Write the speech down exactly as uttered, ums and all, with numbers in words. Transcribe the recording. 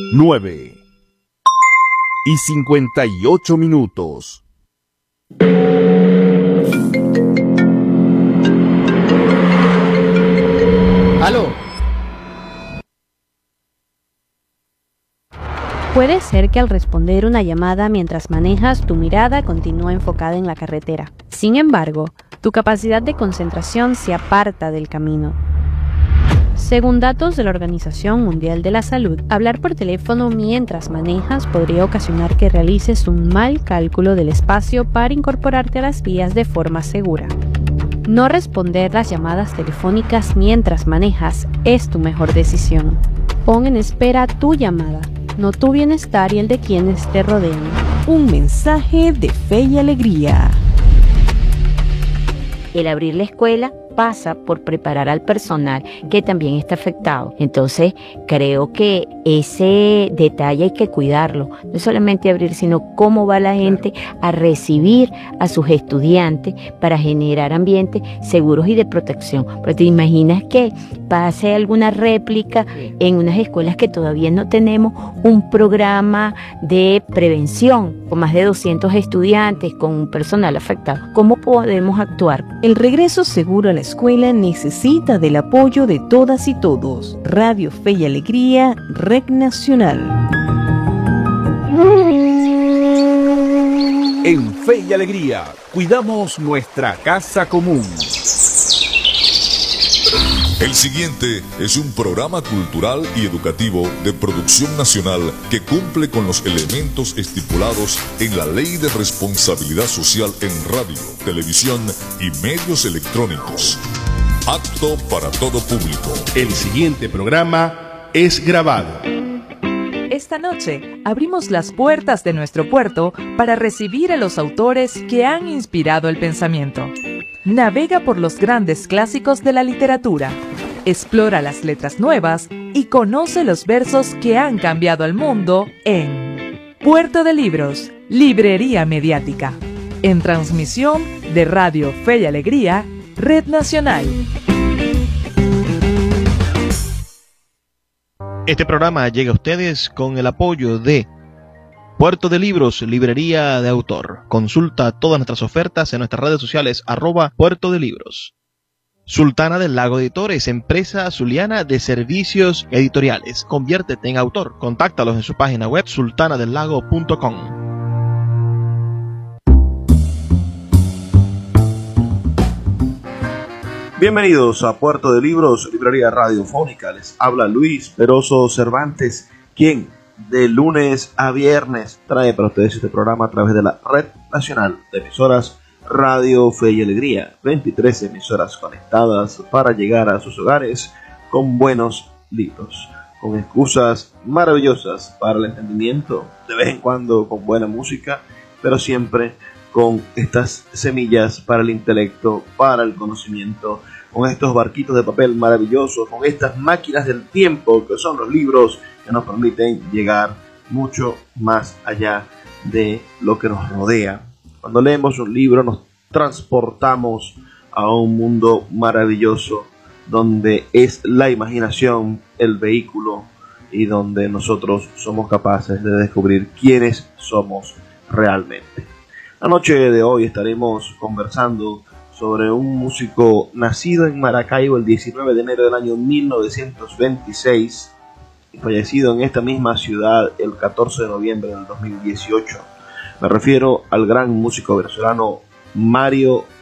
nueve y cincuenta y ocho minutos. ¡Aló! Puede ser que al responder una llamada mientras manejas, tu mirada continúa enfocada en la carretera. Sin embargo, tu capacidad de concentración se aparta del camino. Según datos de la Organización Mundial de la Salud, hablar por teléfono mientras manejas podría ocasionar que realices un mal cálculo del espacio para incorporarte a las vías de forma segura. No responder las llamadas telefónicas mientras manejas es tu mejor decisión. Pon en espera tu llamada, no tu bienestar y el de quienes te rodean. Un mensaje de fe y alegría. El abrir la escuela pasa por preparar al personal que también está afectado. Entonces, creo que ese detalle hay que cuidarlo. No solamente abrir, sino cómo va la gente a recibir a sus estudiantes para generar ambientes seguros y de protección. Pero te imaginas que pase alguna réplica en unas escuelas que todavía no tenemos un programa de prevención con más de doscientos estudiantes, con un personal afectado. ¿Cómo podemos actuar? El regreso seguro a la escuela necesita del apoyo de todas y todos. Radio Fe y Alegría, Red Nacional. En Fe y Alegría, cuidamos nuestra casa común. El siguiente es un programa cultural y educativo de producción nacional que cumple con los elementos estipulados en la Ley de Responsabilidad Social en radio, televisión y medios electrónicos. Apto para todo público. El siguiente programa es grabado. Esta noche abrimos las puertas de nuestro puerto para recibir a los autores que han inspirado el pensamiento. Navega por los grandes clásicos de la literatura, explora las letras nuevas y conoce los versos que han cambiado al mundo en Puerto de Libros, Librería Mediática, en transmisión de Radio Fe y Alegría, Red Nacional. Este programa llega a ustedes con el apoyo de Puerto de Libros, librería de autor. Consulta todas nuestras ofertas en nuestras redes sociales, arroba Puerto de Libros. Sultana del Lago Editores, empresa zuliana de servicios editoriales. Conviértete en autor. Contáctalos en su página web sultana del lago punto com. Bienvenidos a Puerto de Libros, librería radiofónica. Les habla Luis Peroso Cervantes, quien de lunes a viernes trae para ustedes este programa a través de la Red Nacional de Emisoras Radio Fe y Alegría. veintitrés emisoras conectadas para llegar a sus hogares con buenos libros, con excusas maravillosas para el entendimiento, de vez en cuando con buena música, pero siempre con estas semillas para el intelecto, para el conocimiento, con estos barquitos de papel maravillosos, con estas máquinas del tiempo que son los libros, que nos permiten llegar mucho más allá de lo que nos rodea. Cuando leemos un libro nos transportamos a un mundo maravilloso donde es la imaginación el vehículo y donde nosotros somos capaces de descubrir quiénes somos realmente. La noche de hoy estaremos conversando sobre un músico nacido en Maracaibo el diecinueve de enero del año mil novecientos veintiséis y fallecido en esta misma ciudad el catorce de noviembre del dos mil dieciocho. Me refiero al gran músico venezolano Mario